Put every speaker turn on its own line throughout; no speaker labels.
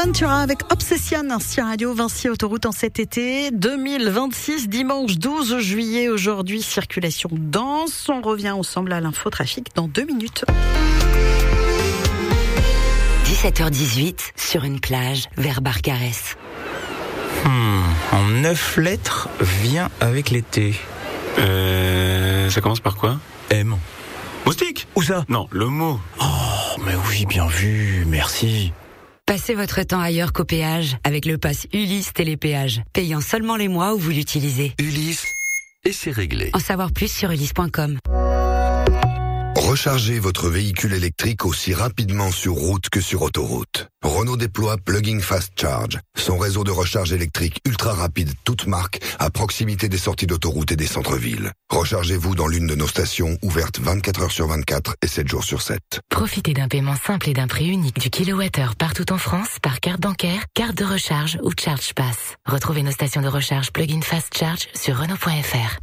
Bonaventura avec Obsession sur Radio Vinci Autoroute en cet été 2026, dimanche 12 juillet. Aujourd'hui, circulation dense. On revient ensemble à l'infotrafic dans 2 minutes.
17h18 sur une plage vers Barcarès.
En 9 lettres, vient avec l'été.
Ça commence par quoi?
M.
Moustique?
Où ça?
Non, le mot.
Oh, mais oui, bien vu, merci.
Passez votre temps ailleurs qu'au péage avec le pass Ulysse Télépéage, payant seulement les mois où vous l'utilisez.
Ulysse, et c'est réglé.
En savoir plus sur ulysse.com.
Rechargez votre véhicule électrique aussi rapidement sur route que sur autoroute. Renault déploie Plug-in Fast Charge, son réseau de recharge électrique ultra rapide, toute marque, à proximité des sorties d'autoroute et des centres-villes. Rechargez-vous dans l'une de nos stations ouvertes 24 heures sur 24 et 7 jours sur 7.
Profitez d'un paiement simple et d'un prix unique du kilowattheure partout en France par carte bancaire, carte de recharge ou Charge Pass. Retrouvez nos stations de recharge Plug-in Fast Charge sur Renault.fr.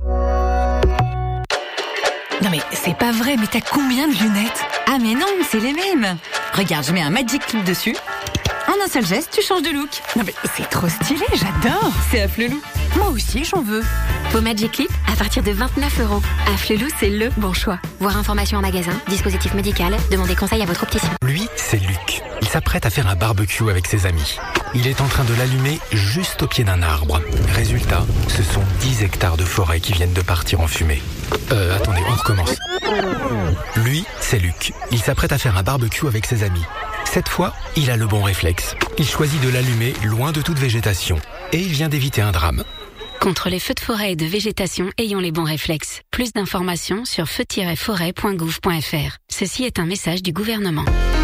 Non mais c'est pas vrai, mais t'as combien de lunettes? Ah mais non, c'est les mêmes. Regarde, je mets un Magic Clip dessus. En un seul geste, tu changes de look. Non mais c'est trop stylé, j'adore. C'est Afflelou. Moi aussi, j'en veux.
Vos Magic Clip à partir de 29 €. Afflelou, c'est le bon choix. Voir information en magasin, dispositif médical, demandez conseil à votre opticien.
Lui, c'est Luc. Il s'apprête à faire un barbecue avec ses amis. Il est en train de l'allumer juste au pied d'un arbre. Résultat, ce sont 10 hectares de forêt qui viennent de partir en fumée. Attendez, on recommence. Lui, c'est Luc. Il s'apprête à faire un barbecue avec ses amis. Cette fois, il a le bon réflexe. Il choisit de l'allumer loin de toute végétation. Et il vient d'éviter un drame.
Contre les feux de forêt et de végétation, ayons les bons réflexes. Plus d'informations sur feu-forêt.gouv.fr. Ceci est un message du gouvernement.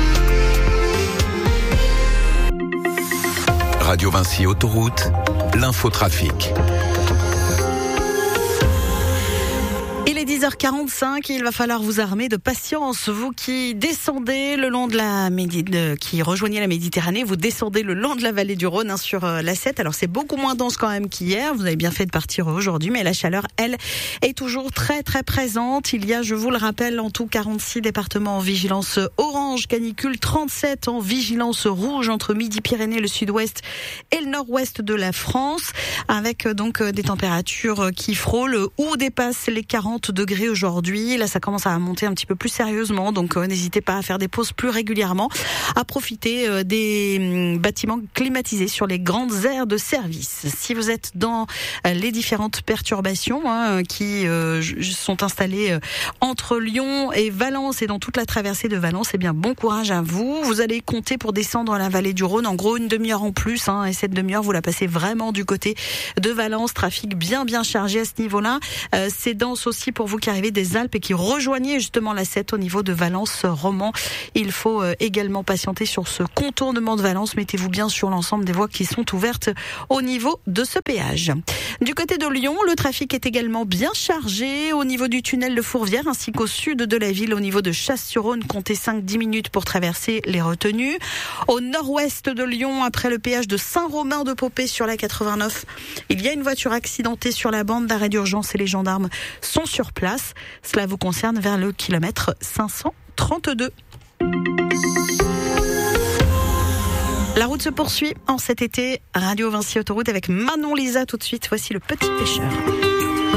Radio Vinci Autoroute, l'infotrafic.
Il est 10h45 et il va falloir vous armer de patience. Vous qui descendez le long de la qui rejoignez la Méditerranée, vous descendez le long de la vallée du Rhône sur l'A7. Alors c'est beaucoup moins dense quand même qu'hier. Vous avez bien fait de partir aujourd'hui, mais la chaleur, elle, est toujours très très présente. Il y a, je vous le rappelle, en tout 46 départements en vigilance orange canicule, 37 en vigilance rouge entre Midi-Pyrénées, le sud-ouest et le nord-ouest de la France, avec donc des températures qui frôlent ou dépassent les 40 degrés aujourd'hui. Là, ça commence à monter un petit peu plus sérieusement, donc n'hésitez pas à faire des pauses plus régulièrement, à profiter des bâtiments climatisés sur les grandes aires de service. Si vous êtes dans les différentes perturbations qui sont installées entre Lyon et Valence et dans toute la traversée de Valence, eh bien bon courage à vous. Vous allez compter pour descendre la vallée du Rhône, en gros une demi-heure en plus, et cette demi-heure vous la passez vraiment du côté de Valence. Trafic bien chargé à ce niveau-là. C'est dense aussi pour vous qui arrivez des Alpes et qui rejoignez justement la 7 au niveau de Valence-Romans. Il faut également patienter sur ce contournement de Valence. Mettez-vous bien sur l'ensemble des voies qui sont ouvertes au niveau de ce péage. Du côté de Lyon, le trafic est également bien chargé au niveau du tunnel de Fourvière ainsi qu'au sud de la ville au niveau de Chasse-sur-Rhône. Comptez 5-10 minutes pour traverser les retenues. Au nord-ouest de Lyon, après le péage de Saint-Romain-de-Popée sur la 89, il y a une voiture accidentée sur la bande d'arrêt d'urgence et les gendarmes sont sur place. Cela vous concerne vers le kilomètre 532. La route se poursuit en cet été. Radio Vinci Autoroute avec Manon Lisa tout de suite. Voici Le Petit Pêcheur.